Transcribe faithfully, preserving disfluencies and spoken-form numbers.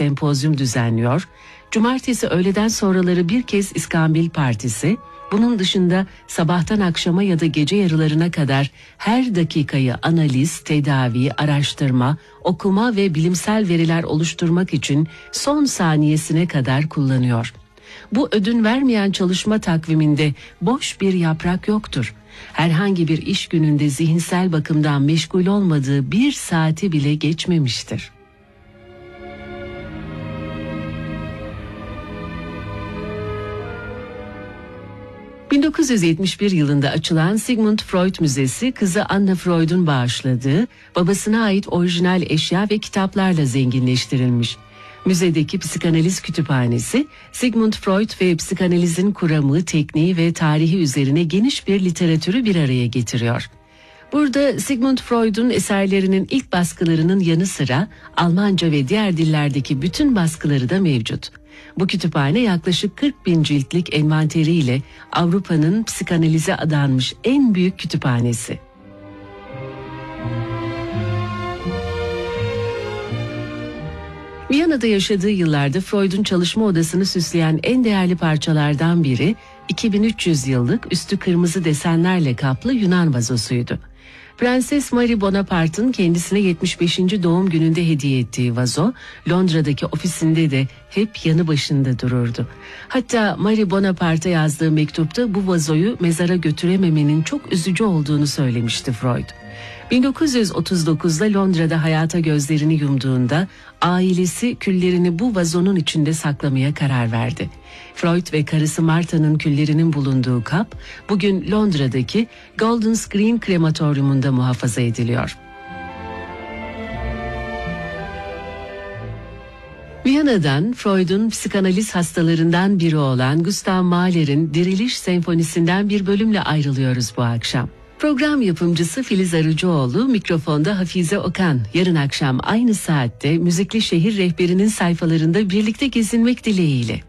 sempozyum düzenliyor. Cumartesi öğleden sonraları bir kez İskambil Partisi, bunun dışında sabahtan akşama ya da gece yarılarına kadar her dakikayı analiz, tedavi, araştırma, okuma ve bilimsel veriler oluşturmak için son saniyesine kadar kullanıyor. Bu ödün vermeyen çalışma takviminde boş bir yaprak yoktur. Herhangi bir iş gününde zihinsel bakımdan meşgul olmadığı bir saati bile geçmemiştir. bin dokuz yüz yetmiş bir yılında açılan Sigmund Freud Müzesi, kızı Anna Freud'un bağışladığı, babasına ait orijinal eşya ve kitaplarla zenginleştirilmiş. Müzedeki psikanaliz kütüphanesi, Sigmund Freud ve psikanalizin kuramı, tekniği ve tarihi üzerine geniş bir literatürü bir araya getiriyor. Burada Sigmund Freud'un eserlerinin ilk baskılarının yanı sıra Almanca ve diğer dillerdeki bütün baskıları da mevcut. Bu kütüphane yaklaşık kırk bin ciltlik envanteriyle Avrupa'nın psikanalize adanmış en büyük kütüphanesi. Viyana'da yaşadığı yıllarda Freud'un çalışma odasını süsleyen en değerli parçalardan biri, iki bin üç yüz yıllık üstü kırmızı desenlerle kaplı Yunan vazosuydu. Prenses Marie Bonaparte'ın kendisine yetmiş beşinci doğum gününde hediye ettiği vazo, Londra'daki ofisinde de hep yanı başında dururdu. Hatta Marie Bonaparte'a yazdığı mektupta bu vazoyu mezara götürememenin çok üzücü olduğunu söylemişti Freud. bin dokuz yüz otuz dokuzda Londra'da hayata gözlerini yumduğunda ailesi küllerini bu vazonun içinde saklamaya karar verdi. Freud ve karısı Martha'nın küllerinin bulunduğu kap bugün Londra'daki Golders Green krematoryumunda muhafaza ediliyor. Viyana'dan Freud'un psikanaliz hastalarından biri olan Gustav Mahler'in Diriliş Senfonisi'nden bir bölümle ayrılıyoruz bu akşam. Program yapımcısı Filiz Arıcıoğlu, mikrofonda Hafize Okan. Yarın akşam aynı saatte Müzikli Şehir Rehberi'nin sayfalarında birlikte gezinmek dileğiyle.